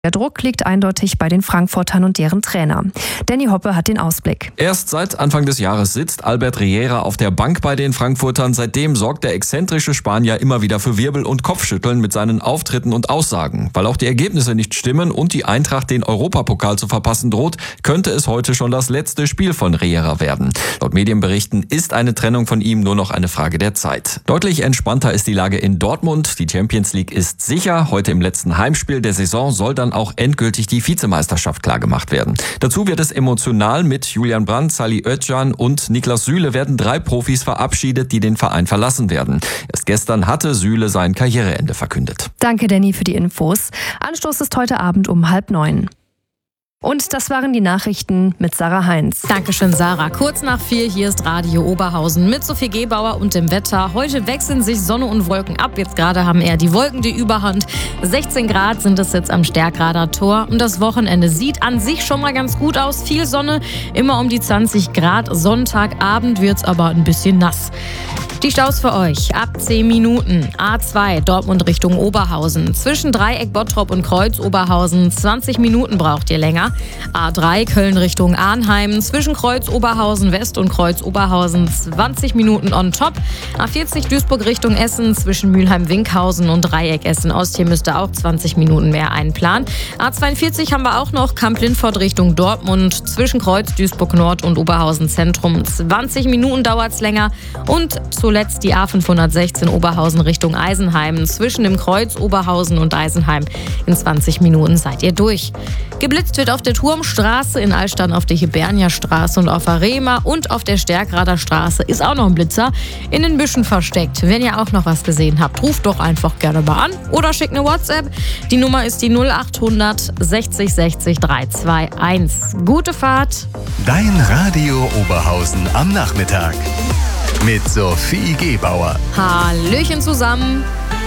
Der Druck liegt eindeutig bei den Frankfurtern und deren Trainer. Danny Hoppe hat den Ausblick. Erst seit Anfang des Jahres sitzt Albert Riera auf der Bank bei den Frankfurtern. Seitdem sorgt der exzentrische Spanier immer wieder für Wirbel und Kopfschütteln mit seinen Auftritten und Aussagen. Weil auch die Ergebnisse nicht stimmen und die Eintracht den Europapokal zu verpassen droht, könnte es heute schon das letzte Spiel von Riera werden. Laut Medienberichten ist eine Trennung von ihm nur noch eine Frage der Zeit. Deutlich entspannter ist die Lage in Dortmund. Die Champions League ist sicher. Heute im letzten Heimspiel der Saison soll dann auch endgültig die Vizemeisterschaft klargemacht werden. Dazu wird es emotional. Mit Julian Brandt, Salih Özcan und Niklas Süle werden 3 Profis verabschiedet, die den Verein verlassen werden. Erst gestern hatte Süle sein Karriereende verkündet. Danke, Danny, für die Infos. Anstoß ist heute Abend um 8:30. Und das waren die Nachrichten mit Sarah Heinz. Dankeschön, Sarah. Kurz nach 4, hier ist Radio Oberhausen mit Sophie Gebauer und dem Wetter. Heute wechseln sich Sonne und Wolken ab. Jetzt gerade haben eher die Wolken die Überhand. 16 Grad sind es jetzt am Stärkrader Tor. Und das Wochenende sieht an sich schon mal ganz gut aus. Viel Sonne, immer um die 20 Grad. Sonntagabend wird's aber ein bisschen nass. Die Staus für euch ab 10 Minuten. A2 Dortmund Richtung Oberhausen. Zwischen Dreieck Bottrop und Kreuz Oberhausen 20 Minuten braucht ihr länger. A3 Köln Richtung Arnheim. Zwischen Kreuz Oberhausen West und Kreuz Oberhausen 20 Minuten on top. A40 Duisburg Richtung Essen. Zwischen Mülheim-Winkhausen und Dreieck Essen Ost. Hier müsst ihr auch 20 Minuten mehr einplanen. A42 haben wir auch noch Kamp-Lindfort Richtung Dortmund. Zwischen Kreuz Duisburg Nord und Oberhausen Zentrum 20 Minuten dauert's länger. Und zuletzt die A516 Oberhausen Richtung Eisenheim. Zwischen dem Kreuz Oberhausen und Eisenheim in 20 Minuten seid ihr durch. Geblitzt wird auf der Turmstraße, in Altstadt auf der Hibernia-Straße und auf der Rehmer und auf der Stärkrader Straße ist auch noch ein Blitzer in den Büschen versteckt. Wenn ihr auch noch was gesehen habt, ruft doch einfach gerne mal an oder schickt eine WhatsApp. Die Nummer ist die 0800 60 60 321. Gute Fahrt! Dein Radio Oberhausen am Nachmittag mit Sophie Gebauer. Hallöchen zusammen!